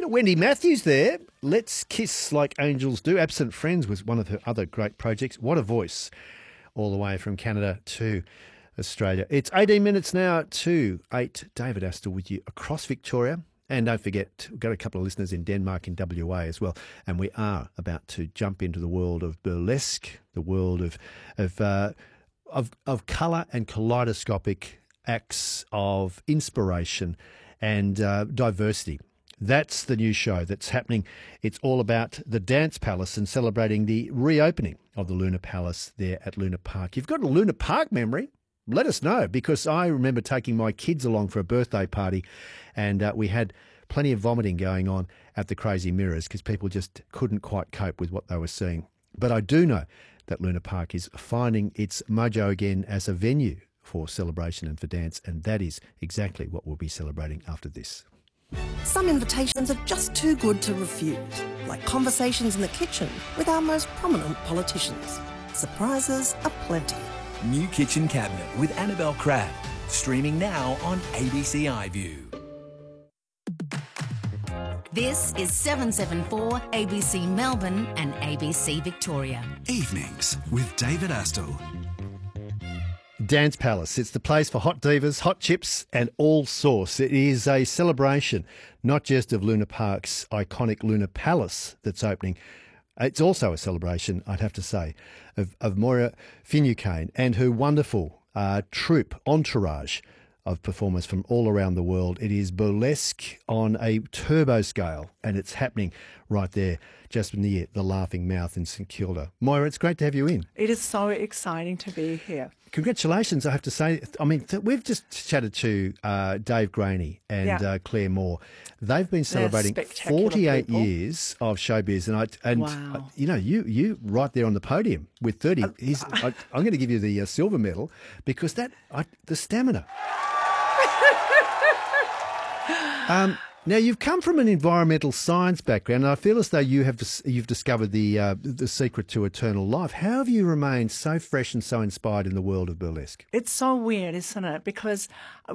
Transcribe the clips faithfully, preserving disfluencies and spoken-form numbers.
Wendy Matthews there. Let's Kiss Like Angels Do. Absent Friends was one of her other great projects. What a voice, all the way from Canada to Australia. It's eighteen minutes now to eight. David Astor with you across Victoria. And don't forget, we've got a couple of listeners in Denmark and W A as well. And we are about to jump into the world of burlesque, the world of of uh, of, of colour and kaleidoscopic acts of inspiration and uh, diversity. That's the new show that's happening. It's all about the Dance Palace and celebrating the reopening of the Luna Palace there at Luna Park. You've got a Luna Park memory? Let us know, because I remember taking my kids along for a birthday party, and uh, we had plenty of vomiting going on at the Crazy Mirrors because people just couldn't quite cope with what they were seeing. But I do know that Luna Park is finding its mojo again as a venue for celebration and for dance, and that is exactly what we'll be celebrating after this. Some invitations are just too good to refuse, like conversations in the kitchen with our most prominent politicians. Surprises are plenty. New Kitchen Cabinet with Annabelle Crabb. Streaming now on A B C iView. This is seven seven four A B C Melbourne and A B C Victoria. Evenings with David Astor. Dance Palace. It's the place for hot divas, hot chips and all sauce. It is a celebration not just of Luna Park's iconic Luna Palace that's opening. It's also a celebration, I'd have to say, of, of Moira Finucane and her wonderful uh, troupe, entourage of performers from all around the world. It is burlesque on a turbo scale, and it's happening right there just near the Laughing Mouth in St Kilda. Moira, it's great to have you in. It is so exciting to be here. Congratulations, I have to say. I mean, th- we've just chatted to uh, Dave Graney and Yeah. uh, Claire Moore. They've been celebrating spectacular forty-eight people. years of showbiz, and I and Wow. uh, you know you you right there on the podium with thirty. He's, I, I'm going to give you the uh, silver medal because that I, the stamina. um, now you've come from an environmental science background, and I feel as though you have dis- you've discovered the uh, the secret to eternal life. How have you remained so fresh and so inspired in the world of burlesque? It's so weird, isn't it? Because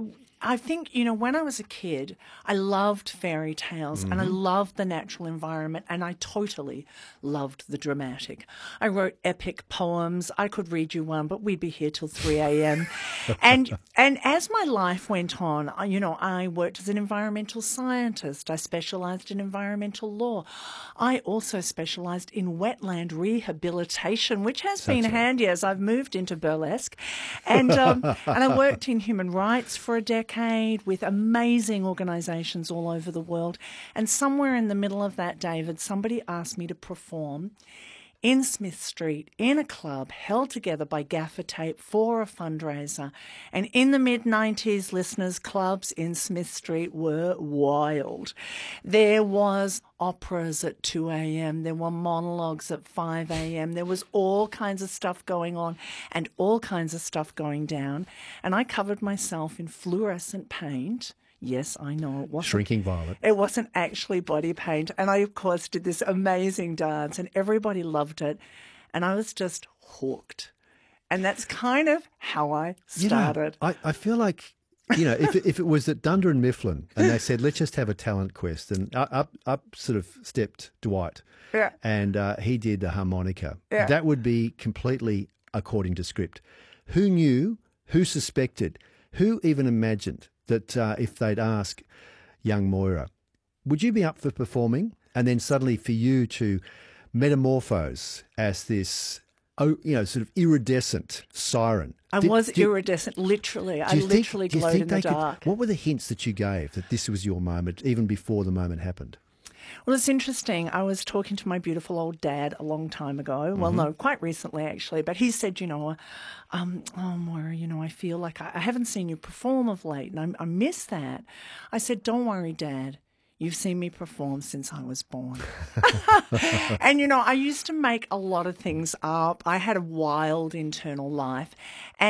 I think, you know, when I was a kid, I loved fairy tales and I loved the natural environment, and I totally loved the dramatic. I wrote epic poems. I could read you one, but we'd be here till three a.m. and and as my life went on, I- you know, I worked as an environmental scientist. I specialised in environmental law. I also specialised in wetland rehabilitation, which has been Such a- handy as I've moved into burlesque. And um, and I worked in human rights for a decade with amazing organisations all over the world. And somewhere in the middle of that, David, somebody asked me to perform in Smith Street in a club held together by gaffer tape for a fundraiser. And in the mid nineties, listeners, clubs in Smith Street were wild. There was operas at two a.m. There were monologues at five a.m. There was all kinds of stuff going on and all kinds of stuff going down. And I covered myself in fluorescent paint. Yes, I know it wasn't. Shrinking violet. It wasn't actually body paint. And I, of course, did this amazing dance and everybody loved it. And I was just hooked. And that's kind of how I started. You know, I, I feel like, you know, if, it- if it was at Dunder and Mifflin and they said, let's just have a talent quest, and up, up, up sort of stepped Dwight. Yeah. And uh, he did the harmonica. Yeah. That would be completely according to script. Who knew, who suspected, who even imagined that uh, if they'd ask young Moira, would you be up for performing? And then suddenly for you to metamorphose as this, oh, you know, sort of iridescent siren. I Did- was do you- iridescent, literally. I do you think- literally do you glowed think in the they could- dark. what were the hints that you gave that this was your moment, even before the moment happened? Well, it's interesting. I was talking to my beautiful old dad a long time ago. Well, no, quite recently, actually. But he said, you know, um, oh, Moira, you know, I feel like I, I haven't seen you perform of late, and I, I miss that. I said, don't worry, Dad. You've seen me perform since I was born. And, you know, I used to make a lot of things up. I had a wild internal life. And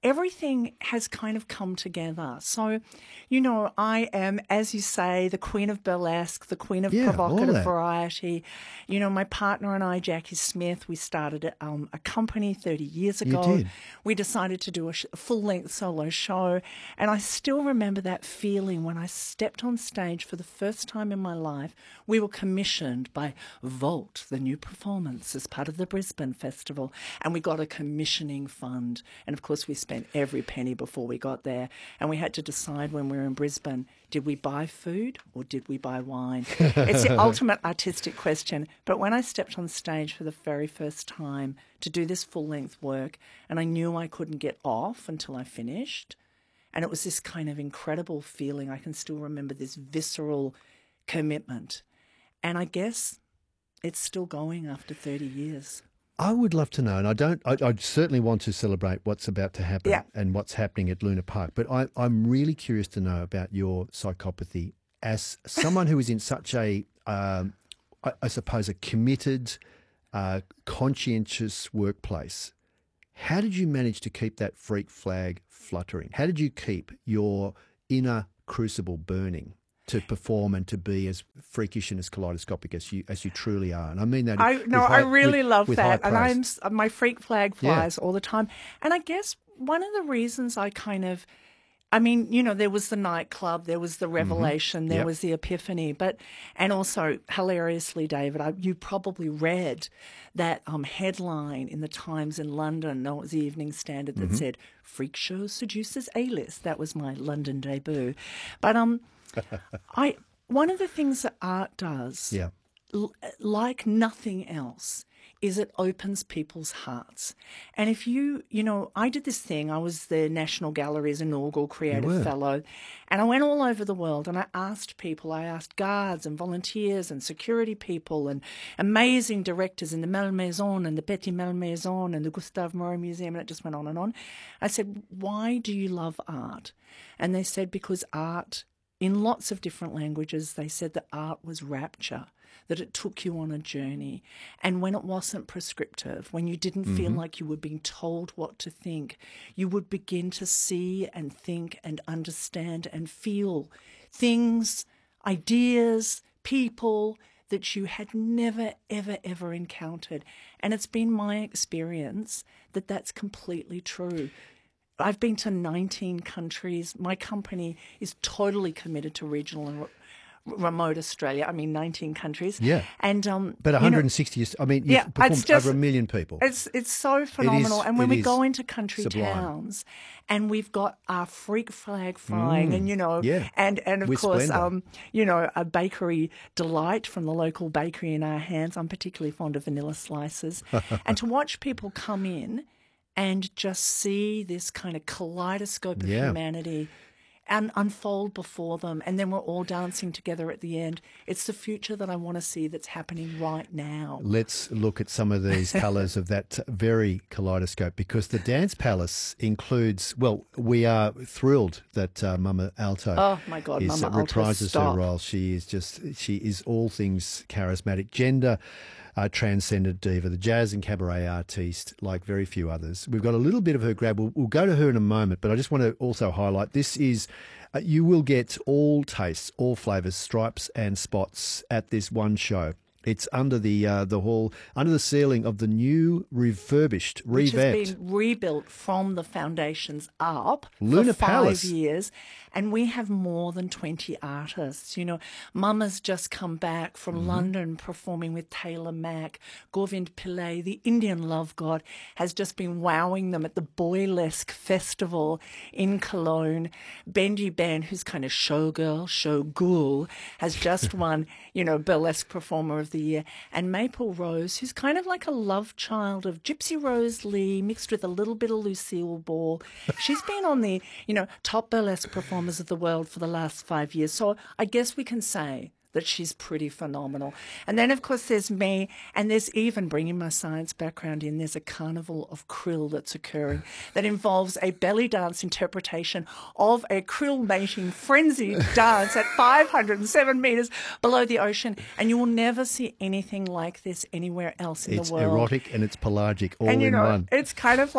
everything has kind of come together. So, you know, I am, as you say, the queen of burlesque, the queen of Yeah, all provocative that. variety. You know, my partner and I, Jackie Smith, we started a, um, a company thirty years You ago. did. We decided to do a, sh- a full-length solo show, and I still remember that feeling when I stepped on stage for the first time in my life. We were commissioned by Volt, the new performance, as part of the Brisbane Festival, and we got a commissioning fund. And of course, we spent every penny before we got there, and we had to decide when we were in Brisbane, did we buy food or did we buy wine? It's the ultimate artistic question. But when I stepped on stage for the very first time to do this full-length work, and I knew I couldn't get off until I finished, and it was this kind of incredible feeling. I can still remember this visceral commitment. And I guess it's still going after thirty years. I would love to know, and I don't. I, I certainly want to celebrate what's about to happen Yeah. and what's happening at Luna Park. But I, I'm really curious to know about your psychopathy as someone who is in such a, um, I, I suppose, a committed, uh, conscientious workplace. How did you manage to keep that freak flag fluttering? How did you keep your inner crucible burning to perform and to be as freakish and as kaleidoscopic as you as you truly are? And I mean that. I with no, high- I really with- love with that, high and praise. I'm s- my freak flag flies all the time. And I guess one of the reasons I kind of, I mean, you know, there was the nightclub, there was the revelation, there Yep. was the epiphany, but and also hilariously, David, I, you probably read that um, headline in the Times in London. No, it was the Evening Standard that said "Freak Show seduces A-list." That was my London debut, but um, I one of the things that art does, Yeah. l- like nothing else, is it opens people's hearts. And if you, you know, I did this thing, I was the National Gallery's inaugural were. creative fellow, and I went all over the world and I asked people, I asked guards and volunteers and security people and amazing directors in the Malmaison and the Petit Malmaison and the Gustave Moreau Museum, and it just went on and on. I said, why do you love art? And they said, because art, in lots of different languages, they said that art was rapture, that it took you on a journey. And when it wasn't prescriptive, when you didn't feel like you were being told what to think, you would begin to see and think and understand and feel things, ideas, people that you had never, ever, ever encountered. And it's been my experience that that's completely true. I've been to nineteen countries. My company is totally committed to regional and re- remote Australia. I mean, nineteen countries. Yeah. And um, But you know, one hundred sixty, I mean, you've Yeah, performed it's just- over a million people. It's it's so phenomenal. and when it we is go into country sublime. towns and we've got our freak flag flying and, you know, yeah. and, and of With course, splendour. um, you know, a bakery delight from the local bakery in our hands. I'm particularly fond of vanilla slices. And to watch people come in and just see this kind of kaleidoscope of Yeah. humanity and unfold before them, and then we're all dancing together at the end. It's the future that I want to see that's happening right now. Let's look at some of these colours of that very kaleidoscope, because the Dance Palace includes, well, we are thrilled that uh, Mama Alto Oh, my God, is, Mama uh, Alto, reprises stop. her role. She is just, she is all things charismatic, gender uh, transcendent diva, the jazz and cabaret artiste like very few others. We've got a little bit of her grab. We'll, we'll go to her in a moment, but I just want to also highlight this is, uh, you will get all tastes, all flavours, stripes and spots at this one show. It's under the uh, the hall, under the ceiling of the new, refurbished, Which revamped has been rebuilt from the foundations up Luna for five Palace. years. And we have more than twenty artists. You know, Mama's just come back from Mm-hmm. London performing with Taylor Mack. Govind Pillai, the Indian love god, has just been wowing them at the Boylesque Festival in Cologne. Benji Ben, who's kind of showgirl, showgirl, has just won, you know, Burlesque Performer of the Year. And Maple Rose, who's kind of like a love child of Gypsy Rose Lee mixed with a little bit of Lucille Ball. She's been on the, you know, top burlesque performers of the world for the last five years. So I guess we can say that she's pretty phenomenal. And then, of course, there's me, and there's even, bringing my science background in, there's a carnival of krill that's occurring that involves a belly dance interpretation of a krill mating frenzied dance at five hundred seven metres below the ocean. And you will never see anything like this anywhere else in It's the world. erotic and it's pelagic all and, you in know, one. it's kind of like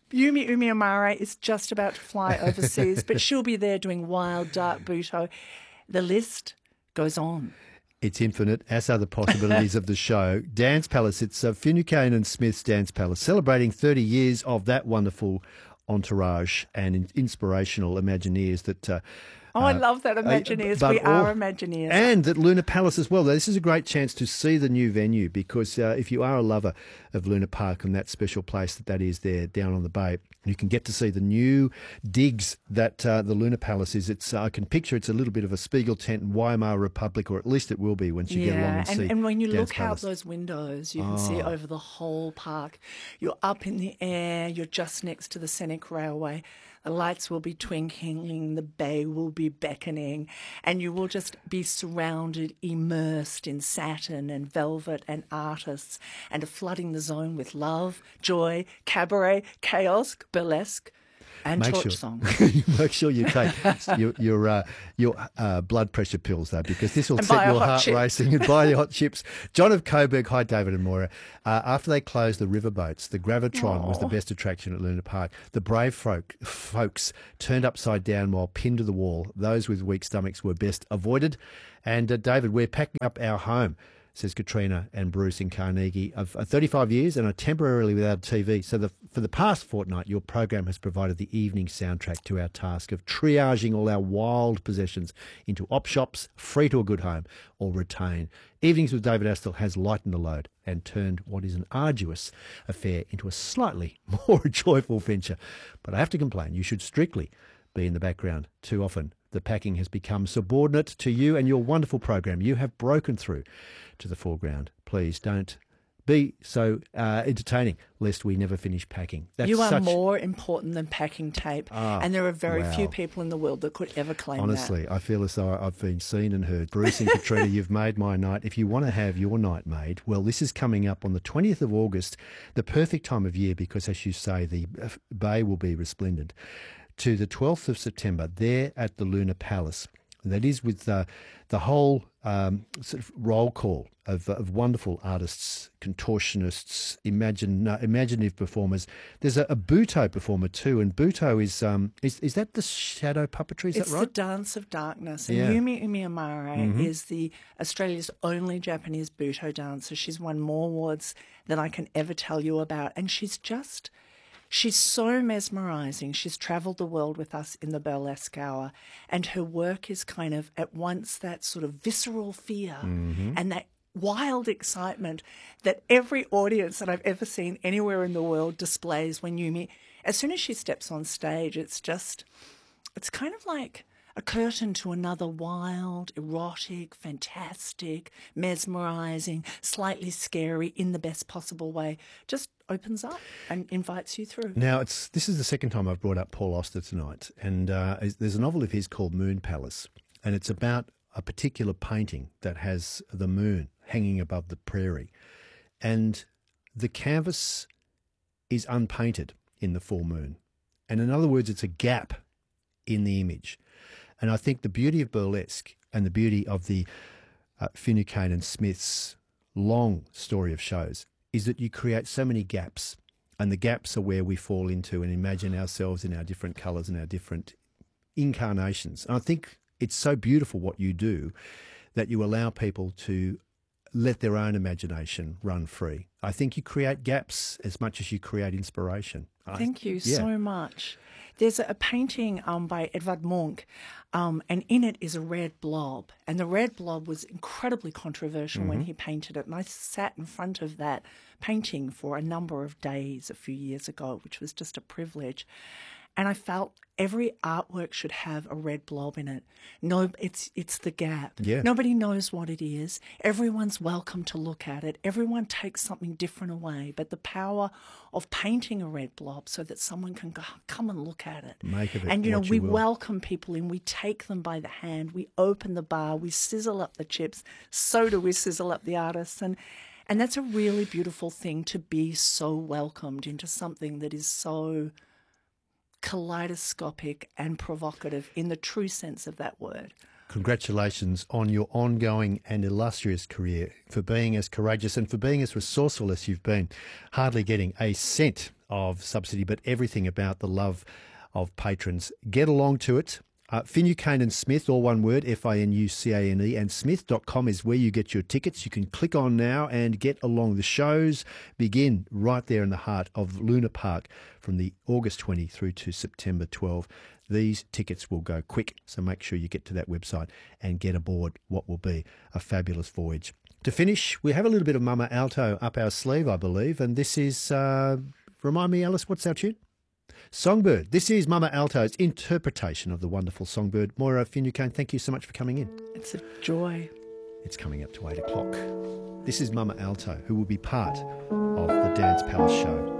Yumi Umiamare is just about to fly overseas, but she'll be there doing wild dark buto. The list goes on. It's infinite, as are the possibilities of the show. Dance Palace, it's uh, Finucane and Smith's Dance Palace, celebrating thirty years of that wonderful entourage and in- inspirational Imagineers that... Uh, Oh, I love that, Imagineers. Uh, we all, are Imagineers. And at Luna Palace as well. This is a great chance to see the new venue because uh, if you are a lover of Luna Park and that special place that that is there down on the bay, you can get to see the new digs that uh, the Luna Palace is. It's uh, I can picture it's a little bit of a Spiegel tent in Weimar Republic, or at least it will be once you yeah, get along and, and see and when you Dance look Palace. out those windows, you can see over the whole park. You're up in the air. You're just next to the scenic railway. The lights will be twinkling, the bay will be beckoning, and you will just be surrounded, immersed in satin and velvet and artists, and flooding the zone with love, joy, cabaret, chaos, burlesque, and Make torch sure, song. make sure you take your your, uh, your uh, blood pressure pills, though, because this will And set buy a your hot heart chip. racing. And buy your hot chips. John of Coburg, hi, David and Moira. Uh, after they closed the riverboats, the Gravitron was the best attraction at Luna Park. The brave folk, folks turned upside down while pinned to the wall. Those with weak stomachs were best avoided. And, uh, David, we're packing up our home, says Katrina and Bruce in Carnegie, of uh, thirty-five years and are temporarily without T V. So the, for the past fortnight, your program has provided the evening soundtrack to our task of triaging all our wild possessions into op shops, free to a good home, or retain. Evenings with David Astle has lightened the load and turned what is an arduous affair into a slightly more joyful venture. But I have to complain, you should strictly be in the background. Too often the packing has become subordinate to you and your wonderful program. You have broken through to the foreground. Please don't be so uh, entertaining, lest we never finish packing. That's You are such, more important than packing tape, Ah, and there are very wow. few people in the world that could ever claim Honestly, that. I feel as though I've been seen and heard. Bruce and Katrina, you've made my night. If you want to have your night made, well, this is coming up on the twentieth of August, the perfect time of year because, as you say, the bay will be resplendent, to the twelfth of September there at the Luna Palace. That is with uh, the whole um, sort of roll call of, of wonderful artists, contortionists, imagine, uh, imaginative performers. There's a, a Buto performer too, and Buto is um, is is that the shadow puppetry? Is It's that the right? dance of darkness. And Yeah. Yumi Umiamare Mm-hmm. is the Australia's only Japanese Buto dancer. She's won more awards than I can ever tell you about. And she's just, she's so mesmerising. She's travelled the world with us in the burlesque hour. And her work is kind of at once that sort of visceral fear Mm-hmm. and that wild excitement that every audience that I've ever seen anywhere in the world displays when Yumi, as soon as she steps on stage, it's just, it's kind of like a curtain to another wild, erotic, fantastic, mesmerising, slightly scary, in the best possible way, just opens up and invites you through. Now, it's this is the second time I've brought up Paul Auster tonight, and uh, there's a novel of his called Moon Palace, and it's about a particular painting that has the moon hanging above the prairie, and the canvas is unpainted in the full moon. And in other words, it's a gap in the image. And I think the beauty of burlesque and the beauty of the uh, Finucane and Smith's long story of shows is that you create so many gaps, and the gaps are where we fall into and imagine ourselves in our different colours and our different incarnations. And I think it's so beautiful what you do that you allow people to let their own imagination run free. I think you create gaps as much as you create inspiration. I- Thank you yeah. so much. There's a painting um, by Edvard Munch, um, and in it is a red blob. And the red blob was incredibly controversial Mm-hmm. when he painted it. And I sat in front of that painting for a number of days a few years ago, which was just a privilege. And I felt every artwork should have a red blob in it. No, it's it's the gap. Yeah. Nobody knows what it is. Everyone's welcome to look at it. Everyone takes something different away. But the power of painting a red blob so that someone can go, come and look at it. Make of it And, you know, what we you will. welcome people in. We take them by the hand. We open the bar. We sizzle up the chips. So do we sizzle up the artists. And and that's a really beautiful thing, to be so welcomed into something that is so kaleidoscopic and provocative in the true sense of that word. Congratulations on your ongoing and illustrious career, for being as courageous and for being as resourceful as you've been. Hardly getting a cent of subsidy, but everything about the love of patrons. Get along to it. Uh, Finucane and Smith, all one word, F I N U C A N E, and smith dot com is where you get your tickets. You can click on now and get along. The shows begin right there in the heart of Luna Park from the August twentieth through to September twelfth. These tickets will go quick, so make sure you get to that website and get aboard what will be a fabulous voyage. To finish, we have a little bit of Mama Alto up our sleeve, I believe, and this is, uh, remind me, Alice, what's our tune? Songbird. This is Mama Alto's interpretation of the wonderful Songbird. Moira Finucane, thank you so much for coming in. It's a joy. It's coming up to eight o'clock. This is Mama Alto, who will be part of the Dance Palace show.